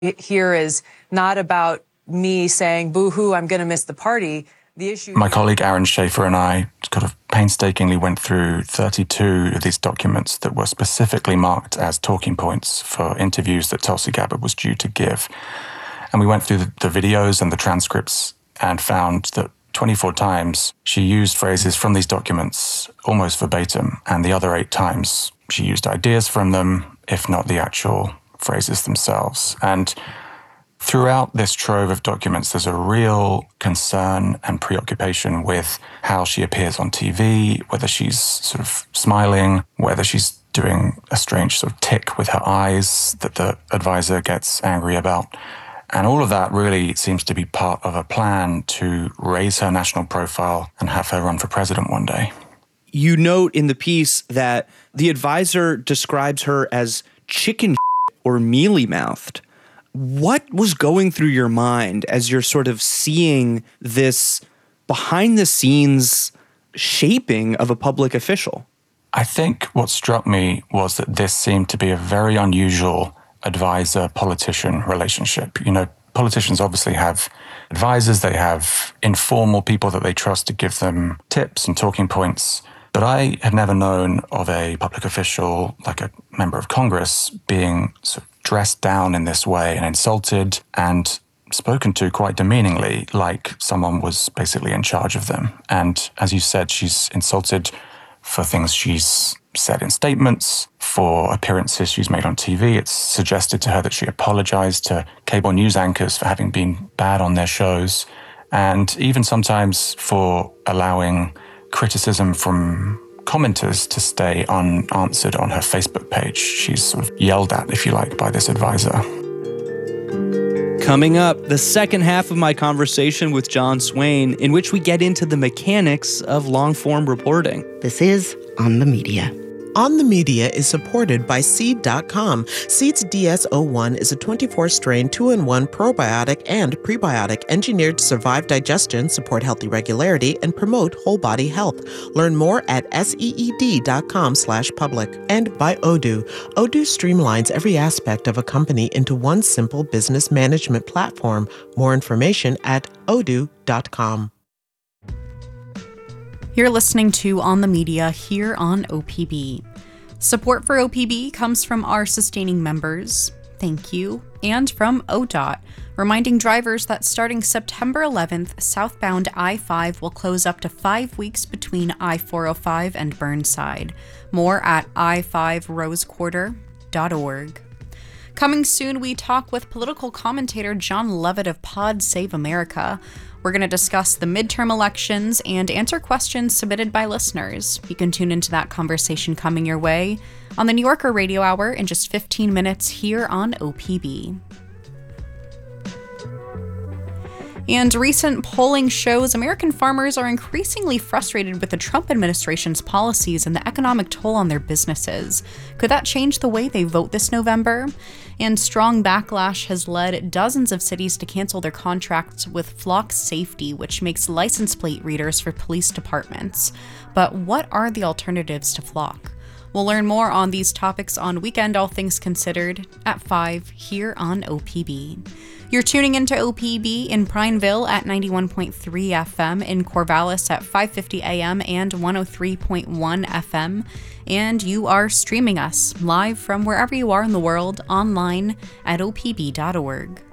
here is not about me saying, boo-hoo, I'm going to miss the party. The issue. My colleague Aaron Schaefer and I kind of painstakingly went through 32 of these documents that were specifically marked as talking points for interviews that Tulsi Gabbard was due to give. And we went through the videos and the transcripts and found that 24 times she used phrases from these documents almost verbatim, and the other 8 times she used ideas from them, if not the actual phrases themselves. And throughout this trove of documents, there's a real concern and preoccupation with how she appears on TV, whether she's sort of smiling, whether she's doing a strange sort of tick with her eyes that the advisor gets angry about. And all of that really seems to be part of a plan to raise her national profile and have her run for president one day. You note in the piece that the advisor describes her as chicken or mealy-mouthed. What was going through your mind as you're sort of seeing this behind-the-scenes shaping of a public official? I think what struck me was that this seemed to be a very unusual advisor-politician relationship. You know, politicians obviously have advisors, they have informal people that they trust to give them tips and talking points. But I had never known of a public official, like a member of Congress, being sort of dressed down in this way and insulted and spoken to quite demeaningly, like someone was basically in charge of them. And as you said, she's insulted for things she's said in statements, for appearances she's made on TV. It's suggested to her that she apologized to cable news anchors for having been bad on their shows, and even sometimes for allowing criticism from commenters to stay unanswered on her Facebook page. She's sort of yelled at, if you like, by this advisor. Coming up, the second half of my conversation with John Swain, in which we get into the mechanics of long-form reporting. This is On the Media. On the Media is supported by Seed.com. Seed's DS-01 is a 24-strain 2-in-1 probiotic and prebiotic engineered to survive digestion, support healthy regularity, and promote whole body health. Learn more at seed.com/public. And by Odoo. Odoo streamlines every aspect of a company into one simple business management platform. More information at odoo.com. You're listening to On the Media here on OPB. Support for OPB comes from our sustaining members, thank you, and from ODOT, reminding drivers that starting September 11th, southbound I-5 will close up to 5 weeks between I-405 and Burnside. More at i5rosequarter.org. Coming soon, we talk with political commentator John Levitt of Pod Save America. We're going to discuss the midterm elections and answer questions submitted by listeners. You can tune into that conversation coming your way on the New Yorker Radio Hour in just 15 minutes here on OPB. And recent polling shows American farmers are increasingly frustrated with the Trump administration's policies and the economic toll on their businesses. Could that change the way they vote this November? And strong backlash has led dozens of cities to cancel their contracts with Flock Safety, which makes license plate readers for police departments. But what are the alternatives to Flock? We'll learn more on these topics on Weekend All Things Considered at 5 here on OPB. You're tuning into OPB in Prineville at 91.3 FM, in Corvallis at 550 AM and 103.1 FM, and you are streaming us live from wherever you are in the world online at opb.org.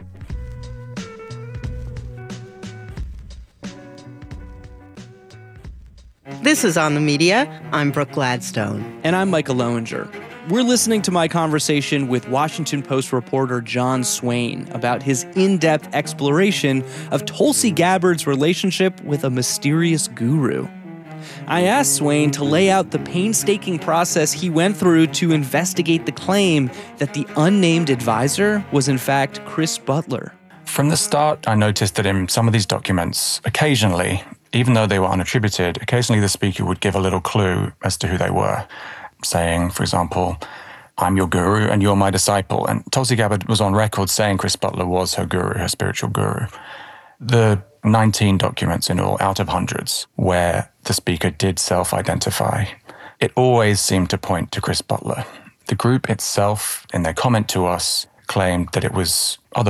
This is On the Media. I'm Brooke Gladstone. And I'm Michael Lowinger. We're listening to my conversation with Washington Post reporter John Swain about his in-depth exploration of Tulsi Gabbard's relationship with a mysterious guru. I asked Swain to lay out the painstaking process he went through to investigate the claim that the unnamed advisor was in fact Chris Butler. From the start, I noticed that in some of these documents, occasionally, even though they were unattributed, occasionally the speaker would give a little clue as to who they were, saying, for example, I'm your guru and you're my disciple. And Tulsi Gabbard was on record saying Chris Butler was her guru, her spiritual guru. The 19 documents in all, out of hundreds, where the speaker did self-identify, it always seemed to point to Chris Butler. The group itself, in their comment to us, claimed that it was other